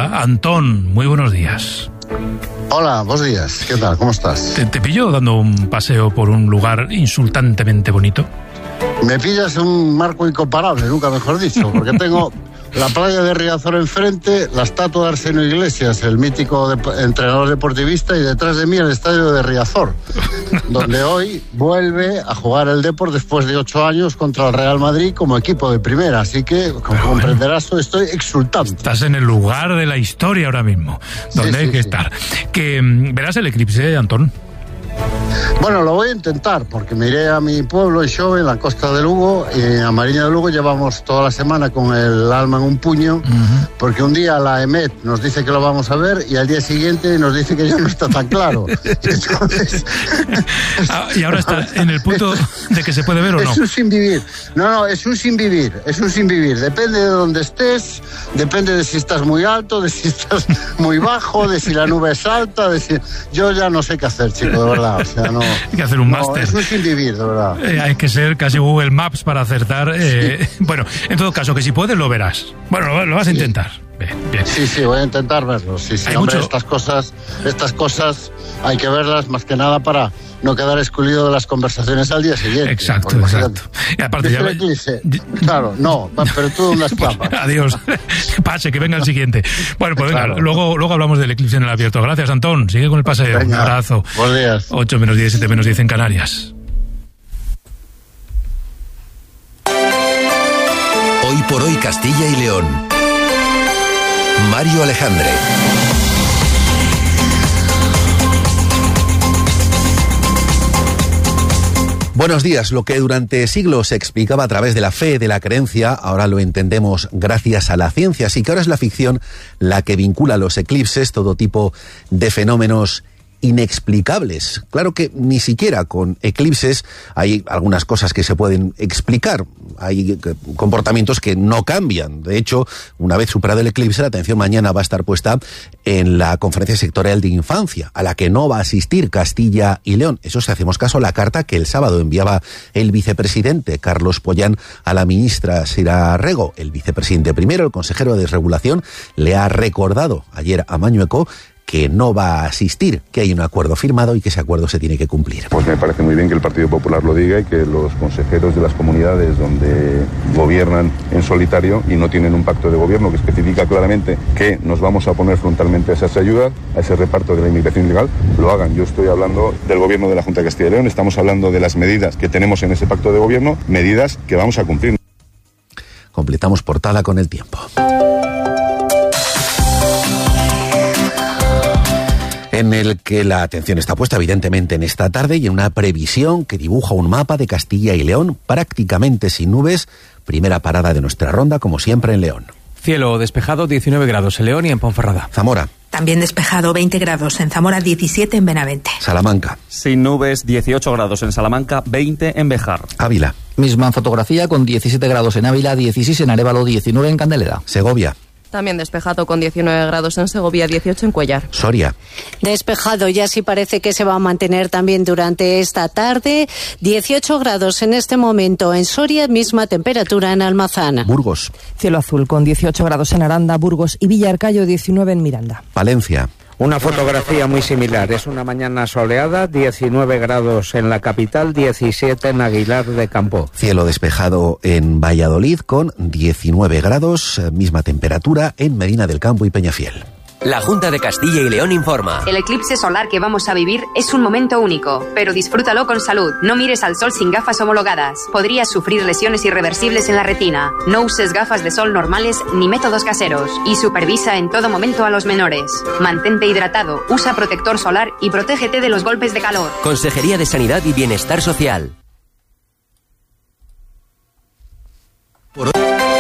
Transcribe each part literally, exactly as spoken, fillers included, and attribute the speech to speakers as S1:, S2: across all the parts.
S1: para Antón. Muy buenos días.
S2: Hola, buenos días. ¿Qué tal? ¿Cómo estás?
S1: ¿Te, te pillo dando un paseo por un lugar insultantemente bonito?
S2: Me pillas en un marco incomparable, nunca mejor dicho, porque tengo la playa de Riazor enfrente, la estatua de Arsenio Iglesias, el mítico de, entrenador deportivista, y detrás de mí el estadio de Riazor, donde hoy vuelve a jugar el Depor después de ocho años contra el Real Madrid como equipo de primera. Así que, como bueno, comprenderás, estoy exultante.
S1: Estás en el lugar de la historia ahora mismo, donde sí, hay sí, que sí. estar. Que verás el eclipse, Antón.
S2: Bueno, lo voy a intentar, porque me iré a mi pueblo, en Xove, en la costa de Lugo, y a Mariña de Lugo llevamos toda la semana con el alma en un puño, uh-huh. porque un día la EMET nos dice que lo vamos a ver y al día siguiente nos dice que ya no está tan claro. Entonces...
S1: ah, y ahora está en el punto de que se puede ver o no.
S2: Es un sin vivir. No, no, es un sin vivir, es un sin vivir. Depende de dónde estés, depende de si estás muy alto, de si estás muy bajo, de si la nube es alta, de si... Yo ya no sé qué hacer, chico, de verdad. O sea, no...
S1: Hay que hacer un
S2: no,
S1: máster.
S2: Es un sin vivir, de verdad.
S1: Eh, hay que ser casi Google Maps para acertar. Eh, sí. Bueno, en todo caso, que si puedes lo verás. Bueno, lo, lo vas a
S2: sí.
S1: intentar. Bien, bien.
S2: Sí, sí, voy a intentar verlo. Sí, sí, hombre, mucho... estas cosas, estas cosas hay que verlas más que nada para no quedar excluido de las conversaciones al día siguiente.
S1: Exacto, exacto. Y aparte ya...
S2: Dice, claro, no, pero tú unas papas.
S1: Adiós. Pase, que venga el siguiente. Bueno, pues venga,
S2: claro.
S1: luego, luego hablamos del eclipse en el abierto. Gracias, Antón. Sigue con el paseo.
S2: Venga.
S1: Un abrazo.
S2: Buenos días.
S1: ocho menos diez, siete menos diez en Canarias.
S3: Hoy por hoy Castilla y León. Mario Alejandre. Buenos días. Lo que durante siglos se explicaba a través de la fe, de la creencia, ahora lo entendemos gracias a la ciencia. Así que ahora es la ficción la que vincula los eclipses, todo tipo de fenómenos inexplicables. Claro que ni siquiera con eclipses hay algunas cosas que se pueden explicar. Hay comportamientos que no cambian. De hecho, una vez superado el eclipse, la atención mañana va a estar puesta en la conferencia sectorial de infancia, a la que no va a asistir Castilla y León. Eso si hacemos caso a la carta que el sábado enviaba el vicepresidente Carlos Pollán a la ministra Sira Rego. El vicepresidente primero, el consejero de Desregulación, le ha recordado ayer a Mañueco que no va a asistir, que hay un acuerdo firmado y que ese acuerdo se tiene que cumplir.
S4: Pues me parece muy bien que el Partido Popular lo diga y que los consejeros de las comunidades donde gobiernan en solitario y no tienen un pacto de gobierno que especifica claramente que nos vamos a oponer frontalmente a esas ayudas, a ese reparto de la inmigración ilegal, lo hagan. Yo estoy hablando del gobierno de la Junta de Castilla y León, estamos hablando de las medidas que tenemos en ese pacto de gobierno, medidas que vamos a cumplir.
S3: Completamos portada con el tiempo. En el que la atención está puesta evidentemente en esta tarde y en una previsión que dibuja un mapa de Castilla y León prácticamente sin nubes. Primera parada de nuestra ronda, como siempre, en León.
S5: Cielo despejado, diecinueve grados en León y en Ponferrada.
S3: Zamora.
S6: También despejado, veinte grados en Zamora, diecisiete en Benavente.
S3: Salamanca.
S7: Sin nubes, dieciocho grados en Salamanca, veinte en Béjar.
S3: Ávila.
S8: Misma fotografía con diecisiete grados en Ávila, dieciséis en Arévalo, diecinueve en Candelera.
S3: Segovia.
S9: También despejado con diecinueve grados en Segovia, dieciocho en Cuellar.
S3: Soria.
S10: Despejado, ya sí parece que se va a mantener también durante esta tarde. dieciocho grados en este momento en Soria, misma temperatura en Almazán.
S3: Burgos.
S11: Cielo azul con dieciocho grados en Aranda, Burgos y Villarcayo, diecinueve en Miranda.
S3: Valencia.
S12: Una fotografía muy similar. Es una mañana soleada, diecinueve grados en la capital, diecisiete en Aguilar de Campo.
S3: Cielo despejado en Valladolid con diecinueve grados, misma temperatura en Medina del Campo y Peñafiel.
S13: La Junta de Castilla y León informa.
S14: El eclipse solar que vamos a vivir es un momento único, pero disfrútalo con salud. No mires al sol sin gafas homologadas. Podrías sufrir lesiones irreversibles en la retina. No uses gafas de sol normales ni métodos caseros. Y supervisa en todo momento a los menores. Mantente hidratado, usa protector solar y protégete de los golpes de calor.
S13: Consejería de Sanidad y Bienestar Social.
S3: Por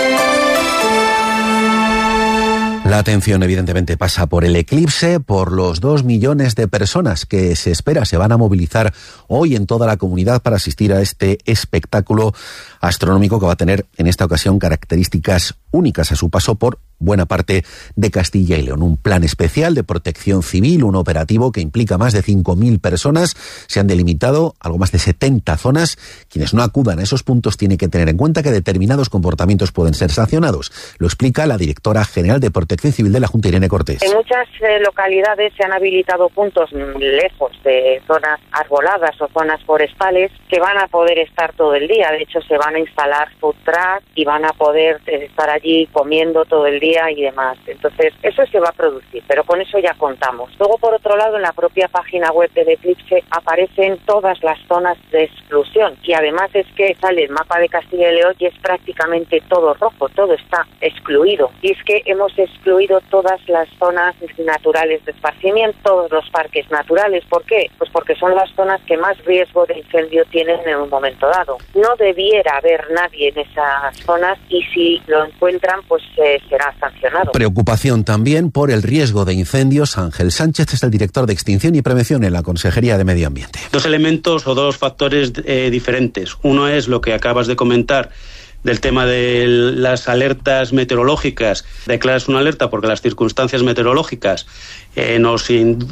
S3: La atención evidentemente pasa por el eclipse, por los dos millones de personas que se espera se van a movilizar hoy en toda la comunidad para asistir a este espectáculo astronómico que va a tener en esta ocasión características únicas a su paso por buena parte de Castilla y León. Un plan especial de protección civil, un operativo que implica más de cinco mil personas. Se han delimitado algo más de setenta zonas. Quienes no acudan a esos puntos tienen que tener en cuenta que determinados comportamientos pueden ser sancionados. Lo explica la directora general de Protección Civil de la Junta, Irene Cortés.
S15: En muchas eh, localidades se han habilitado puntos lejos de zonas arboladas o zonas forestales que van a poder estar todo el día. De hecho, se van a instalar food trucks y van a poder estar allí comiendo todo el día y demás. Entonces, eso se va a producir, pero con eso ya contamos. Luego, por otro lado, en la propia página web del Eclipse aparecen todas las zonas de exclusión y además es que sale el mapa de Castilla y León y es prácticamente todo rojo, todo está excluido. Y es que hemos excluido todas las zonas naturales de esparcimiento, todos los parques naturales. ¿Por qué? Pues porque son las zonas que más riesgo de incendio tienen en un momento dado. No debiera haber nadie en esas zonas y si lo encuentran, pues eh, será sancionado.
S3: Preocupación también por el riesgo de incendios. Ángel Sánchez es el director de Extinción y Prevención en la Consejería de Medio Ambiente.
S16: Dos elementos o dos factores eh, diferentes. Uno es lo que acabas de comentar del tema de las alertas meteorológicas. Declaras una alerta porque las circunstancias meteorológicas eh, nos,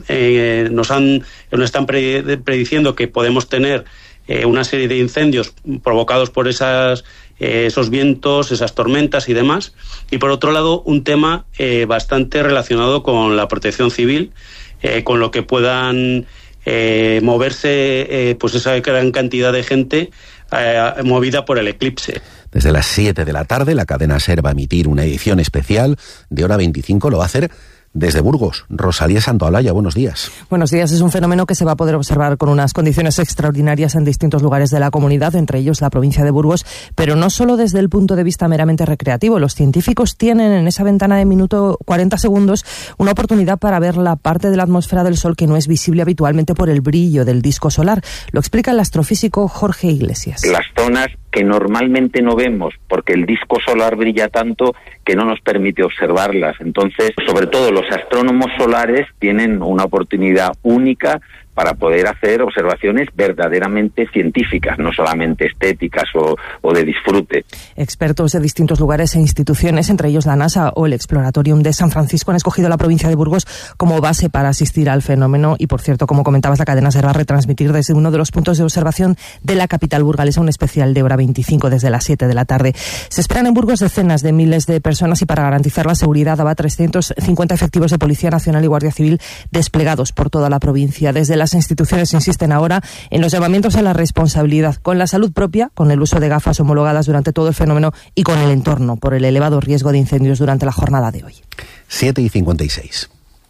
S16: eh, nos, han, nos están prediciendo que podemos tener eh, una serie de incendios provocados por esas Eh, esos vientos, esas tormentas y demás. Y por otro lado, un tema eh, bastante relacionado con la protección civil, eh, con lo que puedan eh, moverse eh, pues esa gran cantidad de gente eh, movida por el eclipse.
S3: Desde las siete de la tarde, la cadena SER va a emitir una edición especial de hora veinticinco. Lo va a hacer desde Burgos. Rosalía Santaolalla, buenos días.
S11: Buenos días. Es un fenómeno que se va a poder observar con unas condiciones extraordinarias en distintos lugares de la comunidad, entre ellos la provincia de Burgos, pero no solo desde el punto de vista meramente recreativo. Los científicos tienen en esa ventana de minuto cuarenta segundos una oportunidad para ver la parte de la atmósfera del Sol que no es visible habitualmente por el brillo del disco solar. Lo explica el astrofísico Jorge Iglesias.
S17: Las zonas que normalmente no vemos porque el disco solar brilla tanto que no nos permite observarlas. Entonces, sobre todo los astrónomos solares tienen una oportunidad única para poder hacer observaciones verdaderamente científicas, no solamente estéticas o, o de disfrute.
S11: Expertos de distintos lugares e instituciones, entre ellos la NASA o el Exploratorium de San Francisco, han escogido la provincia de Burgos como base para asistir al fenómeno y, por cierto, como comentabas, la cadena SER va a retransmitir desde uno de los puntos de observación de la capital burgalesa un especial de hora veinticinco desde las siete de la tarde. Se esperan en Burgos decenas de miles de personas y para garantizar la seguridad habrá trescientos cincuenta efectivos de Policía Nacional y Guardia Civil desplegados por toda la provincia. Desde la Las instituciones insisten ahora en los llamamientos a la responsabilidad con la salud propia, con el uso de gafas homologadas durante todo el fenómeno y con el entorno por el elevado riesgo de incendios durante la jornada de hoy.
S3: siete y cincuenta y seis.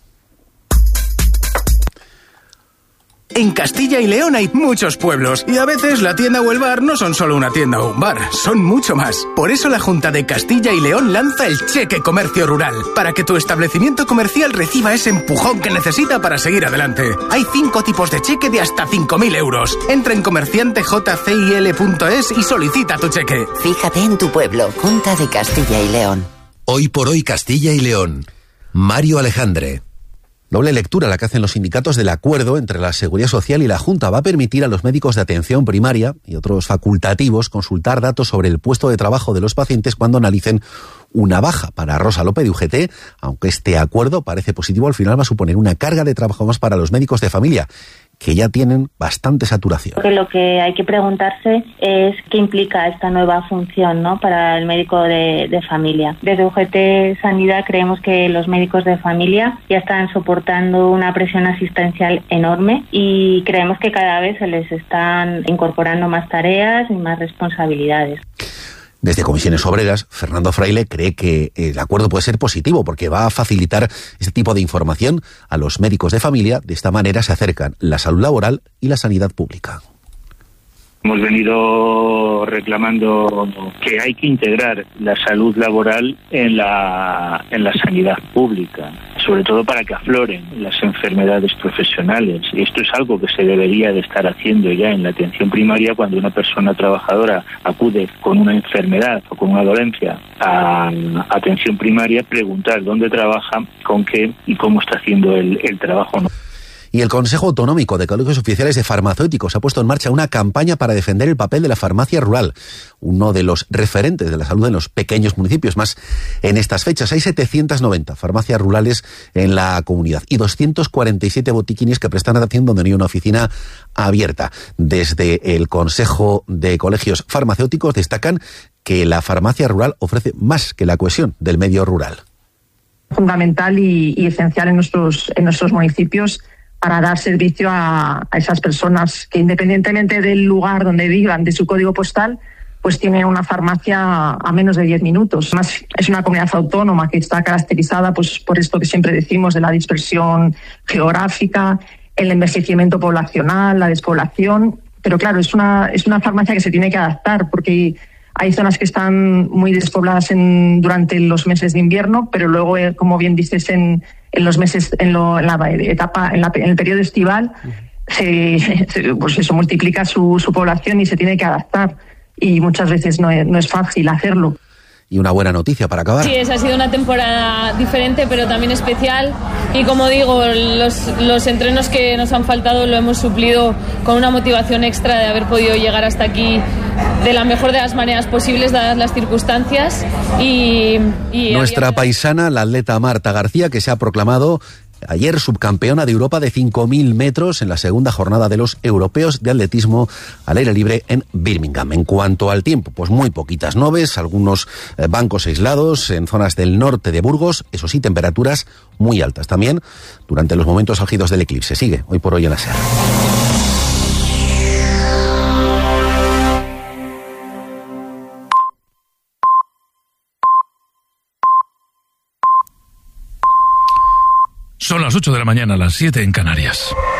S18: En Castilla y León hay muchos pueblos y a veces la tienda o el bar no son solo una tienda o un bar, son mucho más. Por eso la Junta de Castilla y León lanza el Cheque Comercio Rural, para que tu establecimiento comercial reciba ese empujón que necesita para seguir adelante. Hay cinco tipos de cheque de hasta cinco mil euros. Entra en comerciante j c i l punto es y solicita tu cheque.
S19: Fíjate en tu pueblo, Junta de Castilla y León.
S20: Hoy por hoy Castilla y León. Mario Alejandre.
S3: Doble lectura la que hacen los sindicatos del acuerdo entre la Seguridad Social y la Junta. Va a permitir a los médicos de atención primaria y otros facultativos consultar datos sobre el puesto de trabajo de los pacientes cuando analicen una baja. Para Rosa López de U G T, aunque este acuerdo parece positivo, al final va a suponer una carga de trabajo más para los médicos de familia, que ya tienen bastante saturación.
S21: Creo que lo que hay que preguntarse es qué implica esta nueva función, ¿no?, para el médico de, de familia. Desde U G T Sanidad creemos que los médicos de familia ya están soportando una presión asistencial enorme y creemos que cada vez se les están incorporando más tareas y más responsabilidades.
S3: Desde Comisiones Obreras, Fernando Fraile cree que el acuerdo puede ser positivo porque va a facilitar este tipo de información a los médicos de familia. De esta manera se acercan la salud laboral y la sanidad pública.
S22: Hemos venido reclamando que hay que integrar la salud laboral en la, en la sanidad pública, sobre todo para que afloren las enfermedades profesionales. Y esto es algo que se debería de estar haciendo ya en la atención primaria cuando una persona trabajadora acude con una enfermedad o con una dolencia a atención primaria, preguntar dónde trabaja, con qué y cómo está haciendo el, el trabajo, ¿no?
S3: Y el Consejo Autonómico de Colegios Oficiales de Farmacéuticos ha puesto en marcha una campaña para defender el papel de la farmacia rural, uno de los referentes de la salud en los pequeños municipios. Más en estas fechas hay setecientas noventa farmacias rurales en la comunidad y doscientos cuarenta y siete botiquines que prestan atención donde no hay una oficina abierta. Desde el Consejo de Colegios Farmacéuticos destacan que la farmacia rural ofrece más que la cohesión del medio rural.
S1: Fundamental y, y esencial en nuestros, en nuestros municipios para dar servicio a, a esas personas que, independientemente del lugar donde vivan, de su código postal, pues tiene una farmacia a menos de diez minutos. Además, es una comunidad autónoma que está caracterizada pues, por esto que siempre decimos de la dispersión geográfica, el envejecimiento poblacional, la despoblación. Pero claro, es una, es una farmacia que se tiene que adaptar porque hay zonas que están muy despobladas en, durante los meses de invierno, pero luego, eh, como bien dices, en, en los meses, en, lo, en la etapa, en, la, en el periodo estival, se, se, pues eso multiplica su, su población y se tiene que adaptar. Y muchas veces no es, no es fácil hacerlo.
S3: Y una buena noticia para acabar.
S2: Sí, esa ha sido una temporada diferente, pero también especial. Y como digo, los, los entrenos que nos han faltado lo hemos suplido con una motivación extra de haber podido llegar hasta aquí de la mejor de las maneras posibles, dadas las circunstancias. Y, y
S3: Nuestra
S2: había...
S3: paisana, la atleta Marta García, que se ha proclamado ayer subcampeona de Europa de cinco mil metros en la segunda jornada de los europeos de atletismo al aire libre en Birmingham. En cuanto al tiempo, pues muy poquitas nubes, algunos eh, bancos aislados en zonas del norte de Burgos, eso sí, temperaturas muy altas también durante los momentos álgidos del eclipse. Sigue hoy por hoy en la SER.
S23: Son las ocho de la mañana, las siete en Canarias.